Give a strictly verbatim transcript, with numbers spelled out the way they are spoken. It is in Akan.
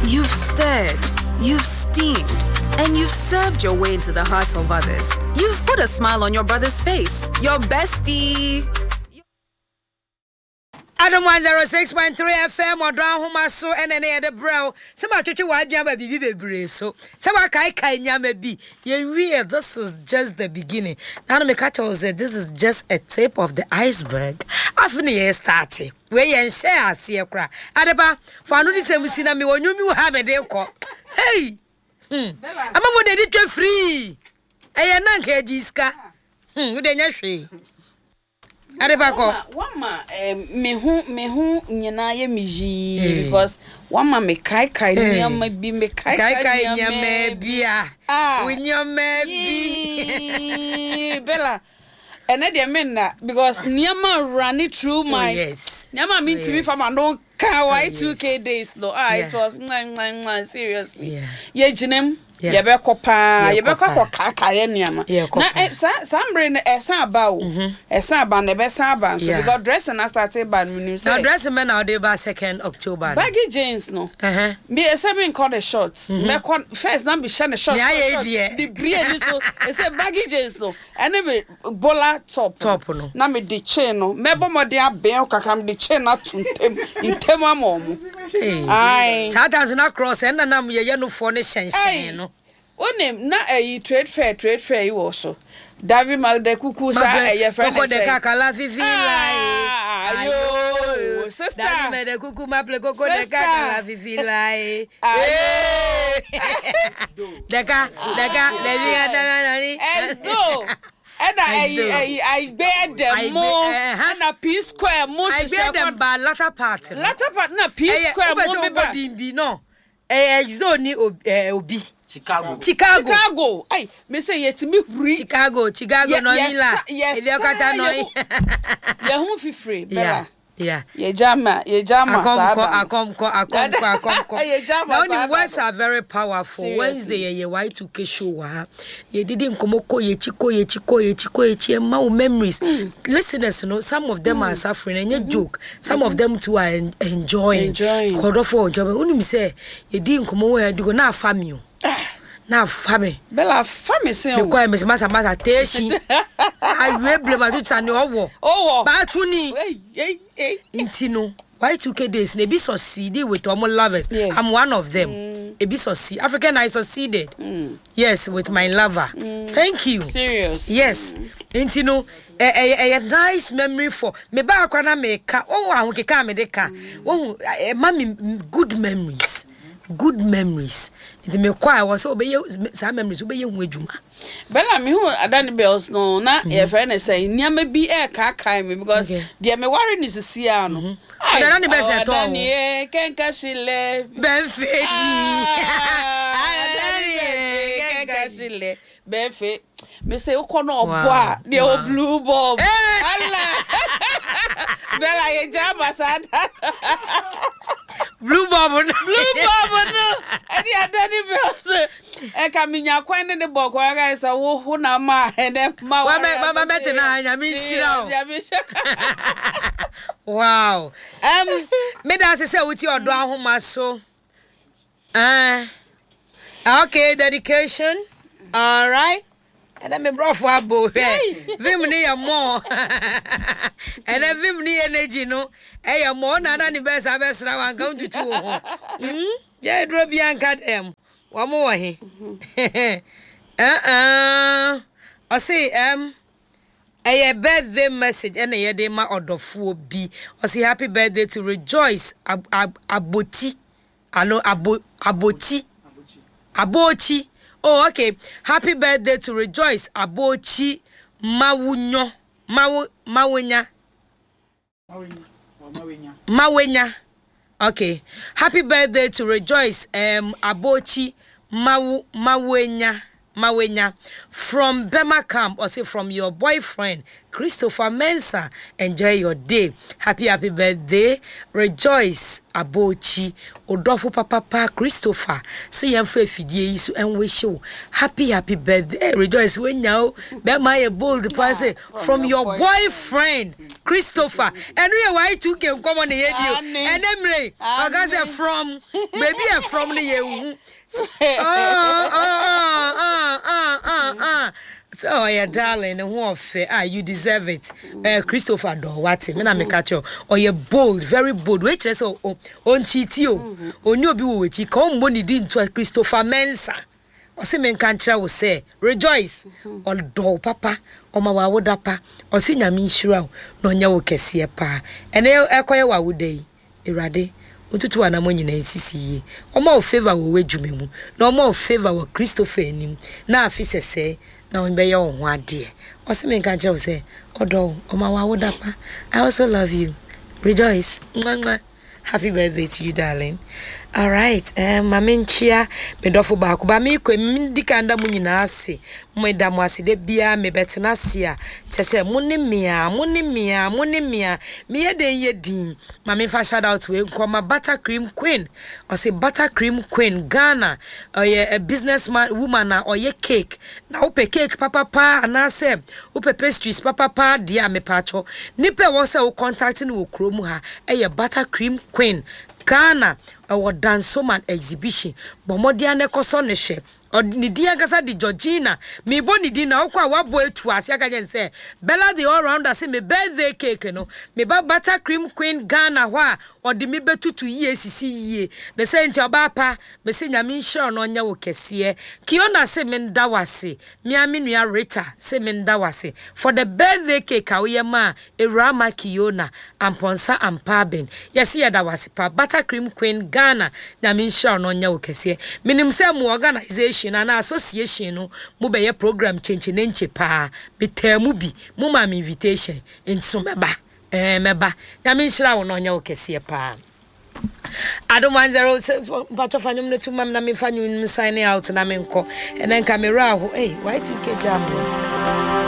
You've stirred, you've steamed, and you've served your way into the hearts of others. You've put a smile on your brother's face. Your bestie. Adam one oh six point three F M or down home so and any other brow. Some are touching what Yama be the so. Some are kai kai Yama be. You real, this is just the beginning. Now, me catch all said this is just a tip of the iceberg. After the year started, where you share see a cry. Adaba, for no same we see me when you have a day call. Hey, hmm, I'm a good editor free. I am not Jiska. Hmm, would they free? Adebako wama me hu me hu nyina ye miji because wama me kai kai nyama bi me kai kai nyama bia we nyama bi bella ene de menna because nyama run it through my yes nyama mean to me from no car why two k days though ah it was seriously ye jinem ye be kopa ye be kokka kaka ye niama na sambre na esa aba o esa aba na be sa aba so because dressing na started by me say now dressing men now dey by second October baggy jeans no eh me esa be call the shorts me first na be share the shorts the breed so e say baggy jeans no and be bola top top no na me the chain no me bo mo dey aben kaka me the chain na tuntem intem amomo ai Saturday na cross and na me ye no for ne shensen no onem na eh trade fair trade fair you also David Magde kuku sa eh friend koko de kakala fifi lai ayo sister David Magde kuku maple koko de kakala fifi lai deka deka levi adana nani ezo and I I I bear them more and a P square more I bear them by latter part latter part na P square more be no eh ezo ni obi Chicago. Chicago. Chicago. Ay, me say yetimi huri. Chicago, Chicago no nila. Yes. If you kata no. Ya hu fi free. Yeah. Yeah. Ye jama, ye jama sa. Akom ko, akom ko, akom ko. Ye jama. Now the words are very powerful. Seriously. Wednesday ye Y two K show wa. Ye didn't komoko ye chiko ye chiko ye chiko ye chi ma memories. Mm. Listeners, you know, some of them mm. are suffering and mm-hmm. joke. Some mm-hmm. of them too are en- enjoying. Enjoying. Kodofo job. Uni mi say ye didn't komo we do go na family. Na fame bella fame se o ko me se masa masa teshi awe blema tu tani owo owo ba tuni eh eh intino Y two K days ne be succeed with all lovers yeah. I'm one of them mm. e be succeed African I succeeded mm. yes with my lover mm. thank you serious yes mm. intino a a a nice memory for me ba akwa na me ka oh ahun ke ka me de ka oh mami good memories good memories it me kwa was so be some memories we be hu adwuma bella me hu adani bells no na e friend say niam bi e ka kai me because there me worry ni sisi ano adani be say to adani e kenka shile ben fedi adani e kenka shile ben fe me say ukono obo a de o blue bulb Allah bella ye jama sada blue bulb no blue bulb no ani adani bells e ka minya kwan ne bo ko ga say wo hu na ma ene ma wa ma ma bete na nya mi sira wow um me da say wuti odo ahoma so eh okay dedication all right and then me bro for abo vim ni ya mo and then vim ni energy no e ya mo na na ni be sa be sra wan ka untutu ho hm ya dro bi anka dem wa mo wa he eh eh I say um a birthday message and a day ma odofo bi I say happy birthday to Rejoice ab, ab, aboti alo abo aboti abochi oh okay happy birthday to Rejoice abochi mawunyo mawu mawunya mawunya mawunya okay happy birthday to Rejoice um abochi mawu mawunya Mawenya from Bema Camp or say from your boyfriend Christopher Mensah. Enjoy your day. Happy, happy birthday. Rejoice, Abochi. Odofo Papa Pa Christopher. So yam fe fidie so and wish you happy, happy birthday. Hey, rejoice when now. Be my bold person from your boyfriend, Christopher. And we why two can come on the head you. And Emre, I can say from baby from the year. Ah, ah, ah, ah, ah, ah. So, yeah, darling, and what fair? Ah, you deserve it. Uh, Christopher, do what? Me na me catch you. Oh, you're bold, very bold. Wait, so on on cheat you. On you be with you. Come money din to Christopher Mensah. O se men kantra wo say rejoice. Or do papa. O ma wa wodapa. O se nyame nhira no nya wo kese pa. Ene ekoye wa wodai. Erade. Otutu ana mo nyina nsisi. O ma o favor wo wedwume mu. Na o ma o favor wo Christopher enim. Na afi sese na on be your ho ade. O se men kan tell say, "Odo, o ma wa wodapa. I also love you. Rejoice." Mwah. Happy birthday to you, darling. All right. Um, Maminchia, me dofo ba ko ba me ko mi dikanda mu nyina ase. Mo da mo ase de bia me betena ase a. Chese mo ne mia, mo ne mia, mo ne mia. Me ye den ye din. Mami fa shout out we nkoma Buttercream Queen. O say Buttercream Queen Ghana. O ye a businessman woman na o ye cake. Na ope cake papa pa ana se ope pastries papa pa dia me pacho. Nipe wo se wo contacting wo kromu ha. E ye Buttercream Queen Ghana our Dansoman exhibition bomodia ne koso ne hwe ni dia gasa di Georgina me boni di na okwa wabo etu ase aka je say Bella the all rounder say me birthday cake no me ba Buttercream Queen Ghana hwa odi me betutu yi esisi yi me say nti oba pa me say nyame nhire no nya wo kese Kiona say me nda wase me amenua Rita say me nda wase for the birthday cake awe ma Erama Kiona amponsa ampaben yes ye da wase pa Buttercream Queen Ghana nyame nhire no nya wo kese minim say mu organization and association no mo be ye program chenche nenche pa betamu bi mo ma me invitation enso meba eh meba ya me nhira wo no nya wo kese pa Adam one zero six but of anyum no to mam na me fa nyum sign out na me nko and then camera ho eh why two k jam